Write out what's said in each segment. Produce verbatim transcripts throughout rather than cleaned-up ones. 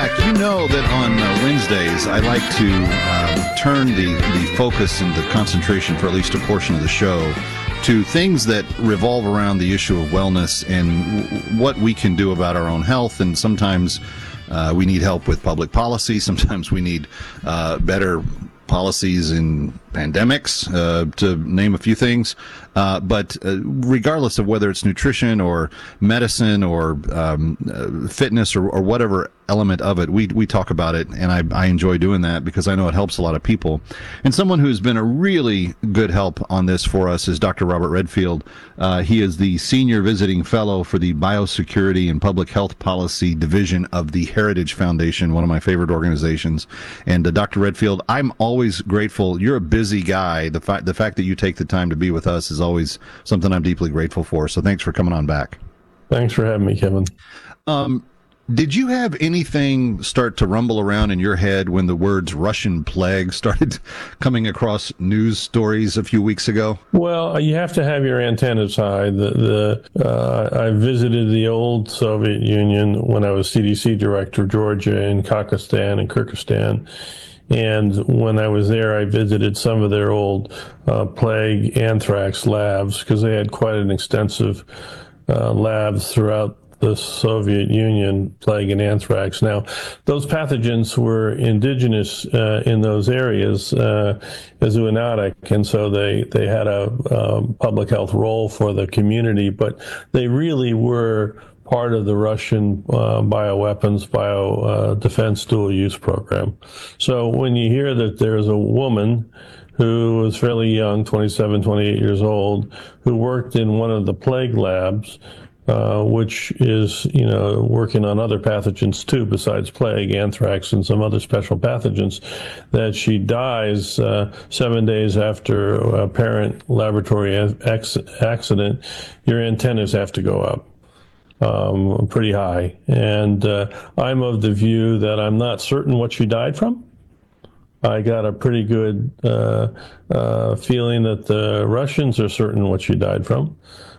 back. You know that on uh, Wednesdays, I like to uh, turn the, the focus and the concentration for at least a portion of the show to things that revolve around the issue of wellness and w- what we can do about our own health. And sometimes uh, we need help with public policy. Sometimes we need uh, better policies in pandemics, uh, to name a few things. Uh, but uh, regardless of whether it's nutrition or medicine or um, uh, fitness or, or whatever element of it, we we talk about it, and I, I enjoy doing that because I know it helps a lot of people. And someone who's been a really good help on this for us is Doctor Robert Redfield. Uh, he is the Senior Visiting Fellow for the Biosecurity and Public Health Policy Division of the Heritage Foundation, one of my favorite organizations. And uh, Doctor Redfield, I'm always grateful. You're a busy guy. The, fa- the fact that you take the time to be with us is always something I'm deeply grateful for. So thanks for coming on back. Thanks for having me, Kevin. Um, did you have anything start to rumble around in your head when the words Russian plague started coming across news stories a few weeks ago? Well, you have to have your antennas high. The, the uh, I visited the old Soviet Union when I was C D C director, Georgia and Kazakhstan and Kyrgyzstan. And when I was there, I visited some of their old uh, plague anthrax labs because they had quite an extensive uh, labs throughout the Soviet Union, plague and anthrax. Now, those pathogens were indigenous uh, in those areas uh, as zoonotic, and so they, they had a um, public health role for the community, but they really were part of the Russian uh, bioweapons, bio uh, defense dual use program. So when you hear that there's a woman who was fairly young, twenty-seven, twenty-eight years old, who worked in one of the plague labs, uh, which is, you know, working on other pathogens too, besides plague, anthrax, and some other special pathogens, that she dies uh, seven days after a apparent laboratory ex- accident, your antennas have to go up. Um, pretty high. And uh, I'm of the view that I'm not certain what she died from. I got a pretty good uh, uh, feeling that the Russians are certain what she died from.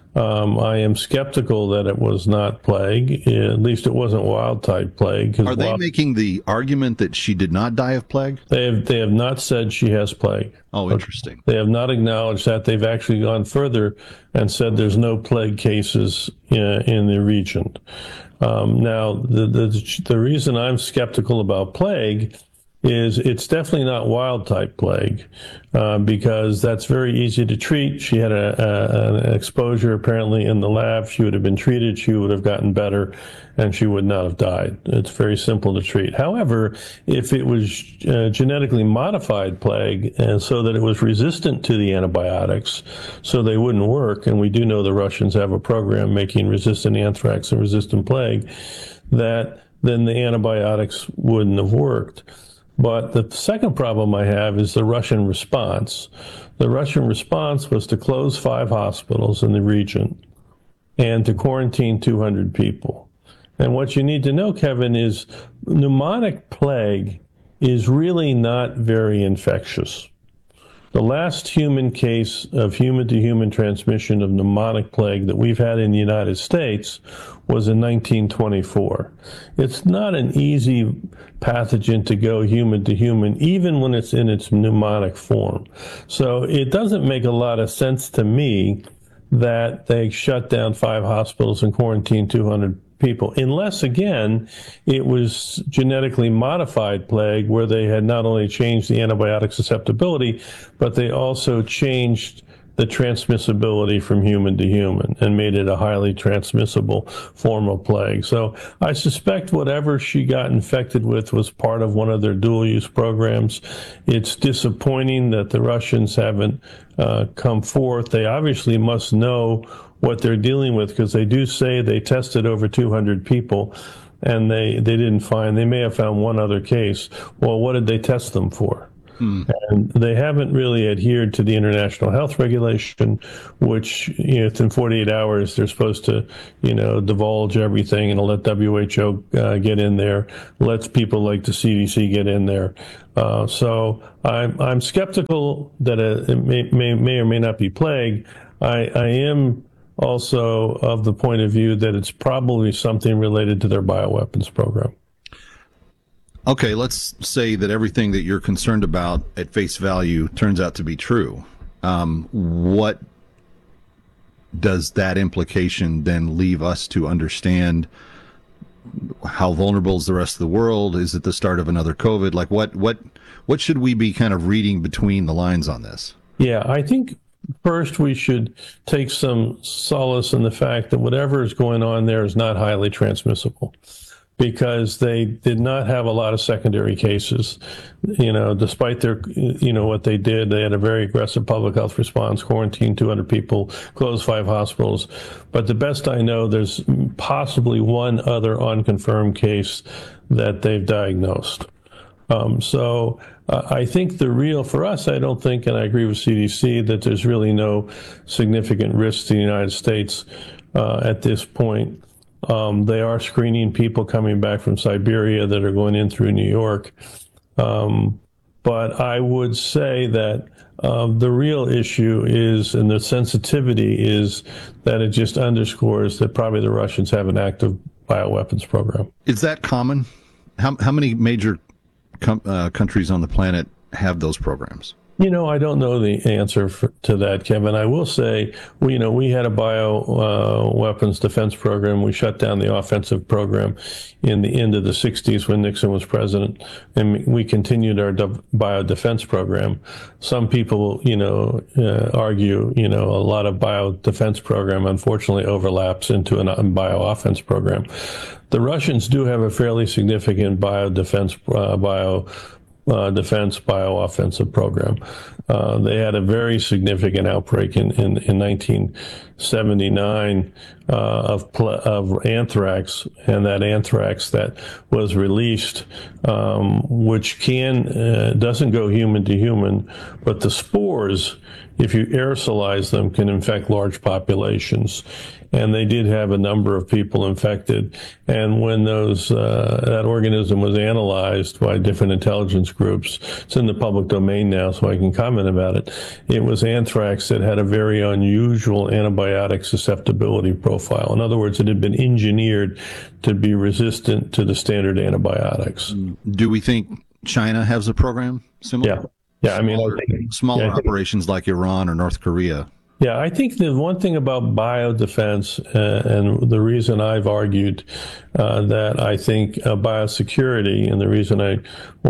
Um, I am skeptical that it was not plague. At least it wasn't wild-type plague. Are they wild- making the argument that she did not die of plague? They have, they have not said she has plague. Oh, interesting. They have not acknowledged that. They've actually gone further and said there's no plague cases in, in the region. Um, now, the, the the reason I'm skeptical about plague is it's definitely not wild-type plague uh, because that's very easy to treat. She had a, a, an exposure apparently in the lab. She would have been treated. She would have gotten better, and she would not have died. It's very simple to treat. However, if it was uh, genetically modified plague and so that it was resistant to the antibiotics, so they wouldn't work, and we do know the Russians have a program making resistant anthrax and resistant plague, that then the antibiotics wouldn't have worked. But the second problem I have is the Russian response. The Russian response was to close five hospitals in the region and to quarantine two hundred people. And what you need to know, Kevin, is pneumonic plague is really not very infectious. The last human case of human-to-human transmission of pneumonic plague that we've had in the United States was in nineteen twenty-four. It's not an easy pathogen to go human-to-human, even when it's in its pneumonic form. So it doesn't make a lot of sense to me that they shut down five hospitals and quarantined two hundred people, unless, again, it was genetically modified plague where they had not only changed the antibiotic susceptibility, but they also changed the transmissibility from human to human and made it a highly transmissible form of plague. So I suspect whatever she got infected with was part of one of their dual-use programs. It's disappointing that the Russians haven't uh, come forth. They obviously must know what they're dealing with because they do say they tested over two hundred people and they, they didn't find, they may have found one other case. Well, what did they test them for? Hmm. And they haven't really adhered to the international health regulation, which, you know, within forty-eight hours, they're supposed to, you know, divulge everything and let W H O uh, get in there, lets people like the C D C get in there. Uh, so I'm, I'm skeptical that it may, may, may or may not be plague. I, I am also of the point of view that it's probably something related to their bioweapons program. Okay, let's say that everything that you're concerned about at face value turns out to be true. Um, what does that implication then leave us to understand? How vulnerable is the rest of the world? Is it the start of another COVID? Like what what what should we be kind of reading between the lines on this? Yeah, I think first we should take some solace in the fact that whatever is going on there is not highly transmissible, because they did not have a lot of secondary cases. You know, despite their, you know, what they did, they had a very aggressive public health response, quarantined two hundred people, closed five hospitals. But the best I know, there's possibly one other unconfirmed case that they've diagnosed. Um, so uh, I think the real, for us, I don't think, and I agree with C D C, that there's really no significant risk to the United States uh, at this point. Um, they are screening people coming back from Siberia that are going in through New York. Um, but I would say that um, the real issue is, and the sensitivity is, that it just underscores that probably the Russians have an active bioweapons program. Is that common? How, how many major com- uh, countries on the planet have those programs? You know, I don't know the answer for, to that, Kevin. I will say, we, you know, we had a bio uh, weapons defense program. We shut down the offensive program in the end of the sixties when Nixon was president, and we continued our de- bio defense program. Some people, you know, uh, argue, you know, a lot of bio defense program unfortunately overlaps into a bio offense program. The Russians do have a fairly significant bio defense uh, bio. Uh, defense biooffensive program. Uh, they had a very significant outbreak in, in, in nineteen seventy-nine uh, of pl- of anthrax, and that anthrax that was released, um, which can uh, doesn't go human to human, but the spores, if you aerosolize them, can infect large populations. And they did have a number of people infected. And when those uh, that organism was analyzed by different intelligence groups, it's in the public domain now, so I can comment about it. It was anthrax that had a very unusual antibiotic susceptibility profile. In other words, it had been engineered to be resistant to the standard antibiotics. Do we think China has a program similar? Yeah. Yeah, I mean, smaller, I think, smaller yeah, I think, operations like Iran or North Korea. Yeah, I think the one thing about biodefense, uh, and the reason I've argued uh, that I think uh, biosecurity, and the reason I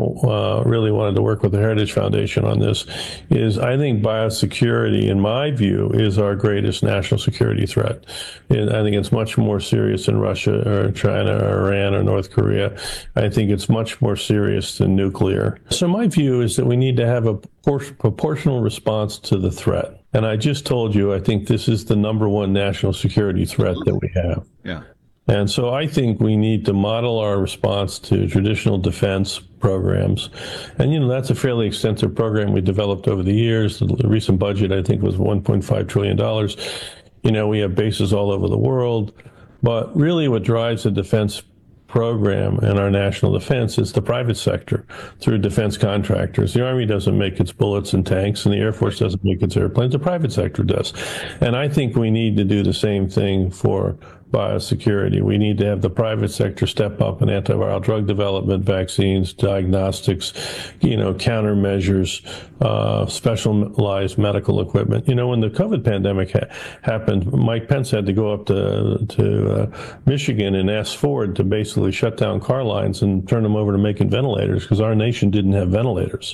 uh, really wanted to work with the Heritage Foundation on this, is I think biosecurity, in my view, is our greatest national security threat. And I think it's much more serious than Russia or China or Iran or North Korea. I think it's much more serious than nuclear. So my view is that we need to have a proportional response to the threat. And I just told you, I think this is the number one national security threat that we have. Yeah. And so I think we need to model our response to traditional defense programs. And, you know, that's a fairly extensive program we developed over the years. The recent budget, I think, was one point five trillion dollars. You know, we have bases all over the world. But really what drives the defense program and our national defense is the private sector through defense contractors. The Army doesn't make its bullets and tanks, and the Air Force doesn't make its airplanes. The private sector does. And I think we need to do the same thing for biosecurity. We need to have the private sector step up in antiviral drug development, vaccines, diagnostics, you know, countermeasures, uh, specialized medical equipment. You know, when the COVID pandemic ha- happened, Mike Pence had to go up to to uh, Michigan and ask Ford to basically shut down car lines and turn them over to making ventilators because our nation didn't have ventilators.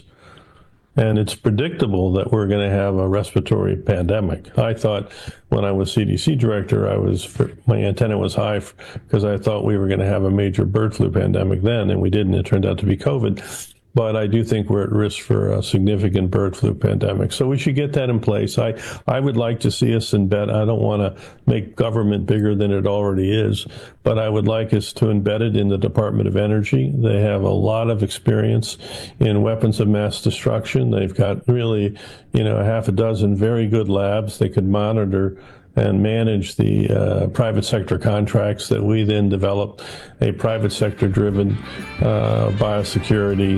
And it's predictable that we're going to have a respiratory pandemic. I thought when I was C D C director, I was my antenna was high because I thought we were going to have a major bird flu pandemic then, and we didn't. It turned out to be COVID. But I do think we're at risk for a significant bird flu pandemic. So we should get that in place. I, I would like to see us embed, I don't want to make government bigger than it already is, but I would like us to embed it in the Department of Energy. They have a lot of experience in weapons of mass destruction. They've got really, you know, a half a dozen very good labs. They could monitor and manage the uh, private sector contracts that we then develop a private sector driven uh, biosecurity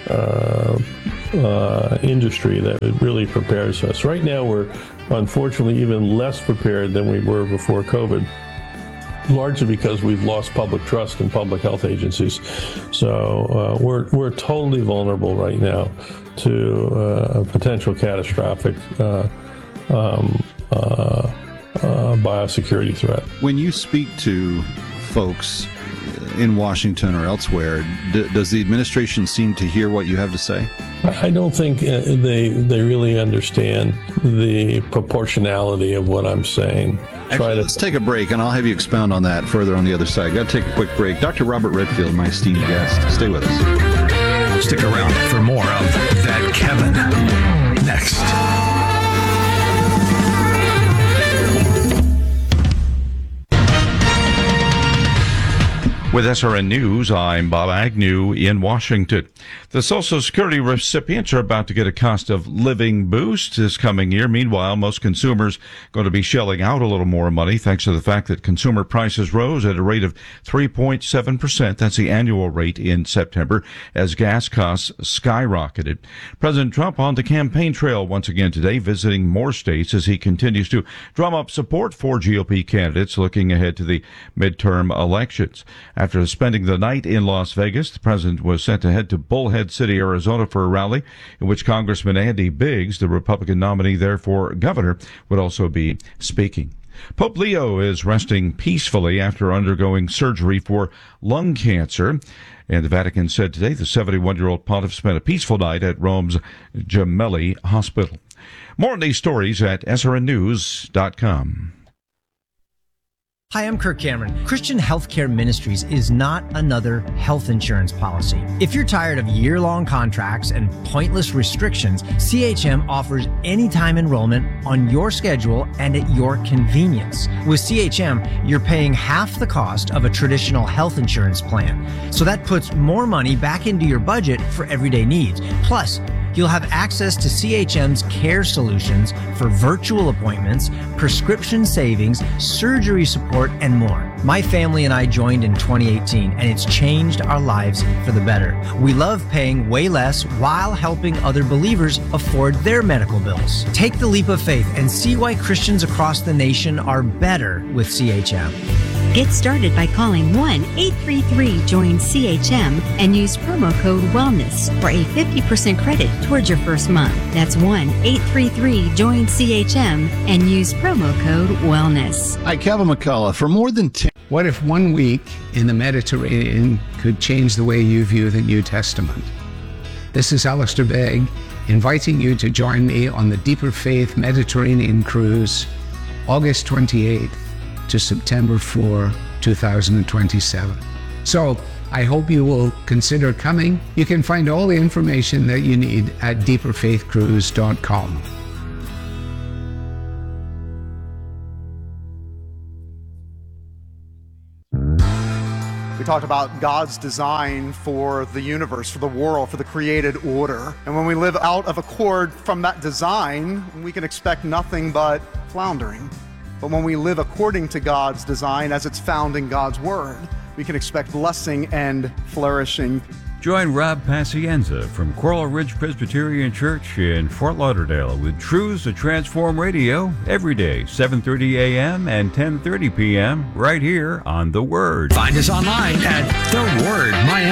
uh, uh, industry that really prepares us. Right now we're unfortunately even less prepared than we were before COVID. largely because we've lost public trust in public health agencies. So uh, we're we're totally vulnerable right now to uh, a potential catastrophic uh, um, uh, uh, biosecurity threat. When you speak to folks in Washington or elsewhere, d- does the administration seem to hear what you have to say? I don't think uh, they they really understand the proportionality of what I'm saying. Actually, Try to- let's take a break, and I'll have you expound on that further on the other side. Got to take a quick break. Doctor Robert Redfield, my esteemed guest. Stay with us. Stick around for more of That Kevin next. With S R N News, I'm Bob Agnew in Washington. The Social Security recipients are about to get a cost of living boost this coming year. Meanwhile, most consumers going to be shelling out a little more money thanks to the fact that consumer prices rose at a rate of three point seven percent. That's the annual rate in September as gas costs skyrocketed. President Trump on the campaign trail once again today, visiting more states as he continues to drum up support for G O P candidates looking ahead to the midterm elections. After spending the night in Las Vegas, the president was sent to head to Bullhead City, Arizona for a rally in which Congressman Andy Biggs, the Republican nominee there for governor, would also be speaking. Pope Leo is resting peacefully after undergoing surgery for lung cancer. And the Vatican said today the seventy-one-year-old pontiff spent a peaceful night at Rome's Gemelli Hospital. More on these stories at S R N news dot com. Hi, I'm Kirk Cameron. Christian Healthcare Ministries is not another health insurance policy. If you're tired of year-long contracts and pointless restrictions, C H M offers anytime enrollment on your schedule and at your convenience. With C H M, you're paying half the cost of a traditional health insurance plan. So that puts more money back into your budget for everyday needs. Plus, you'll have access to C H M's care solutions for virtual appointments, prescription savings, surgery support, and more. My family and I joined in twenty eighteen, and it's changed our lives for the better. We love paying way less while helping other believers afford their medical bills. Take the leap of faith and see why Christians across the nation are better with C H M. Get started by calling one eight three three join C H M and use promo code WELLNESS for a fifty percent credit towards your first month. That's one eight three three join C H M and use promo code WELLNESS. Hi, Kevin McCullough. For more than ten... What if one week in the Mediterranean could change the way you view the New Testament? This is Alistair Begg, inviting you to join me on the Deeper Faith Mediterranean Cruise, August twenty-eighth to September fourth, two thousand twenty-seven. So I hope you will consider coming. You can find all the information that you need at deeper faith cruise dot com. We talked about God's design for the universe, for the world, for the created order. And when we live out of accord from that design, we can expect nothing but floundering. But when we live according to God's design, as it's found in God's Word, we can expect blessing and flourishing. Join Rob Pacienza from Coral Ridge Presbyterian Church in Fort Lauderdale with Truths to Transform Radio every day, seven thirty a.m. and ten thirty p.m. right here on The Word. Find us online at The Word Miami.